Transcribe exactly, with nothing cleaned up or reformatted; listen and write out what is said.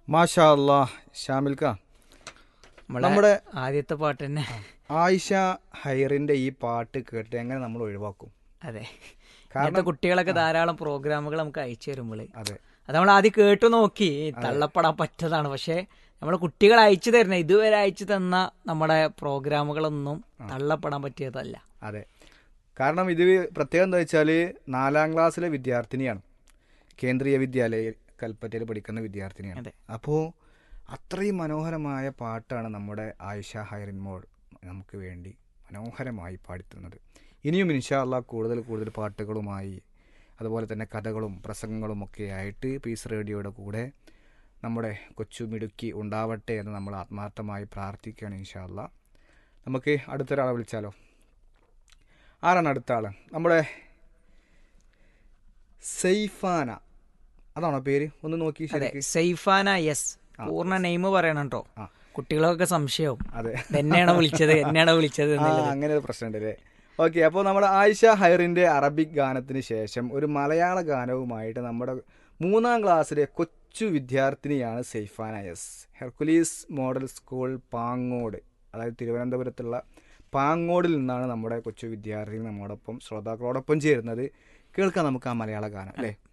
മാഷാ അല്ലാഹ് ഷാമിൽക്ക, നമ്മളെ നമ്മുടെ ആദ്യത്തെ പാട്ട് തന്നെ. ആയിഷ ഹൈറിന്റെ ഈ പാട്ട് കേട്ട് എങ്ങനെ നമ്മൾ ഒഴിവാക്കും? അതെ, ഇന്നത്തെ കാരണം കുട്ടികളൊക്കെ ധാരാളം പ്രോഗ്രാമുകൾ നമുക്ക് അയച്ചു തരുമ്പോൾ അതെ അത് നമ്മൾ ആദ്യം കേട്ടു നോക്കി തള്ളപ്പെടാൻ പറ്റതാണ്. പക്ഷേ നമ്മൾ കുട്ടികൾ അയച്ചു തരുന്ന ഇതുവരെ അയച്ചു തന്ന നമ്മുടെ പ്രോഗ്രാമുകളൊന്നും തള്ളപ്പെടാൻ പറ്റിയതല്ല. അതെ, കാരണം ഇത് പ്രത്യേകം എന്താ വെച്ചാൽ നാലാം ക്ലാസ്സിലെ വിദ്യാർത്ഥിനിയാണ്, കേന്ദ്രീയ വിദ്യാലയ കൽപ്പറ്റയിൽ പഠിക്കുന്ന വിദ്യാർത്ഥിനിയാണ്. അതെ. അപ്പോൾ അത്രയും മനോഹരമായ പാട്ടാണ് നമ്മുടെ ആയിഷ ഹൈറിൻ മോൾ നമുക്ക് വേണ്ടി മനോഹരമായി പാടിത്തരുന്നത്. ഇനിയും ഇൻഷാ അല്ലാഹ് കൂടുതൽ കൂടുതൽ പാട്ടുകളുമായി അതുപോലെ തന്നെ കഥകളും പ്രസംഗങ്ങളും ഒക്കെ ആയിട്ട് പീസ് റേഡിയോയുടെ കൂടെ നമ്മുടെ കൊച്ചു മിടുക്കി ഉണ്ടാവട്ടെ എന്ന് നമ്മൾ ആത്മാർത്ഥമായി പ്രാർത്ഥിക്കുകയാണ്. ഇൻഷാ അല്ലാഹ് നമുക്ക് അടുത്തൊരാളെ വിളിച്ചാലോ? ആരാണ് അടുത്ത ആള്? നമ്മുടെ സൈഫാന, അതാണോ പേര്? ഒന്ന് നോക്കി അതെ, ശരിക്ക്. സൈഫാന. യെസ്, പൂർണ്ണ നെയിം പറയണം കേട്ടോ, ആ. കുട്ടികളൊക്കെ സംശയവും അതെ, എന്നെയാണോ വിളിച്ചത് എന്നെയാണോ വിളിച്ചത് ആ എന്നുള്ളത്. അങ്ങനെ ഒരു പ്രശ്നമുണ്ട് അല്ലേ? ഓക്കെ, അപ്പോൾ നമ്മുടെ ആയിഷ ഹൈറിൻ്റെ അറബിക് ഗാനത്തിന് ശേഷം ഒരു മലയാള ഗാനവുമായിട്ട് നമ്മുടെ മൂന്നാം ക്ലാസ്സിലെ കൊച്ചു വിദ്യാർത്ഥിനിയാണ് സൈഫാന S. Hercules model school Pangode, അതായത് തിരുവനന്തപുരത്തുള്ള പാങ്ങോടിൽ നിന്നാണ് നമ്മുടെ കൊച്ചു വിദ്യാർത്ഥിനി നമ്മോടൊപ്പം ശ്രോതാക്കളോടൊപ്പം ചേരുന്നത്. കേൾക്കാം നമുക്ക് ആ മലയാള ഗാനം അല്ലേ?